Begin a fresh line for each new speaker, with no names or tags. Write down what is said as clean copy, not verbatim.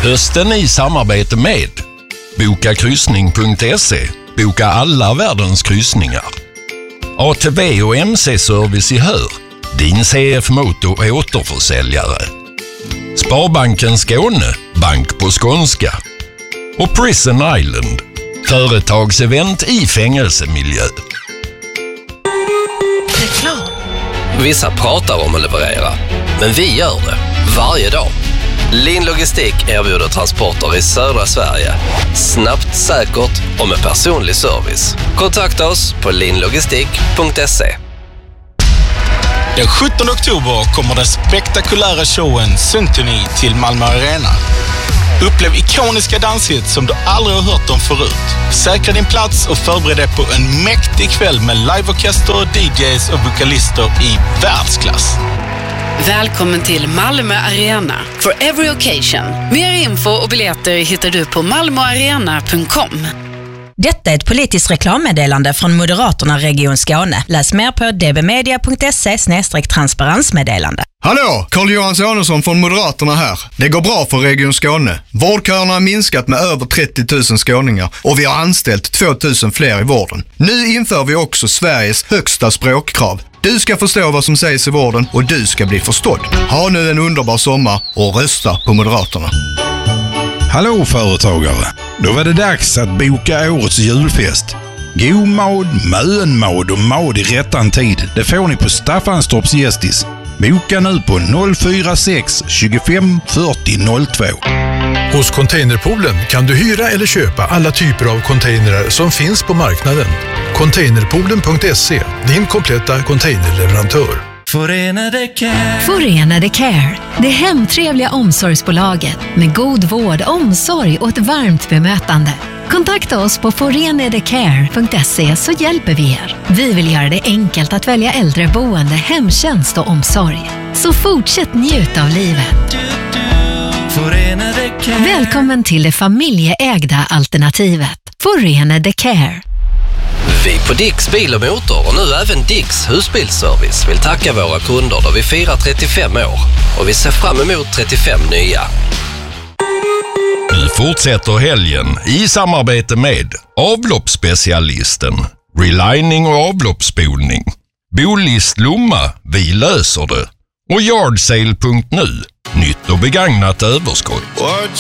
Hösten i samarbete med Bokakryssning.se. Boka alla världens kryssningar. ATV och MC-service i Hör. Din CF-moto återförsäljare. Sparbanken Skåne. Bank på skånska. Och Prison Island. Företagsevent i fängelsemiljö.
Reklam.
Vissa pratar om att leverera, men vi gör det varje dag. Lin Logistik erbjuder transporter i södra Sverige. Snabbt, säkert och med personlig service. Kontakta oss på linlogistik.se.
Den 17 oktober kommer den spektakulära showen Symphony till Malmö Arena. Upplev ikoniska danshits som du aldrig har hört om förut. Säkra din plats och förbered dig på en mäktig kväll med liveorkester, DJs och vokalister i världsklass.
Välkommen till Malmö Arena for every occasion. Mer info och biljetter hittar du på malmoarena.com.
Detta är ett politiskt reklammeddelande från Moderaterna Region Skåne. Läs mer på dbmedia.se/transparensmeddelande.
Hallå, Carl-Johan Sonesson från Moderaterna här. Det går bra för Region Skåne. Vårdköerna har minskat med över 30 000 skåningar och vi har anställt 2 000 fler i vården. Nu inför vi också Sveriges högsta språkkrav. Du ska förstå vad som sägs i vården och du ska bli förstådd. Ha nu en underbar sommar och rösta på Moderaterna.
Hallå företagare! Då var det dags att boka årets julfest. God mad, mönmad och mad i rättan tid. Det får ni på Staffanstorps Gästis. Boka nu på 046 25 40 02.
Hos Containerpoolen kan du hyra eller köpa alla typer av containrar som finns på marknaden. Containerpoolen.se, din kompletta containerleverantör.
Förenade Care. Det hemtrevliga omsorgsbolaget med god vård, omsorg och ett varmt bemötande. Kontakta oss på forenadecare.se så hjälper vi er. Vi vill göra det enkelt att välja äldreboende, hemtjänst och omsorg. Så fortsätt njuta av livet. Välkommen till det familjeägda alternativet. Förenade Care.
Vi på Dicks Bil och Motor och nu även Dicks Husbilsservice vill tacka våra kunder då vi firar 35 år och vi ser fram emot 35 nya.
Nu fortsätter helgen i samarbete med avloppsspecialisten, relining och avloppsspolning, Bolist Lomma, vi löser det och Yardsale.nu, nytt och begagnat överskott.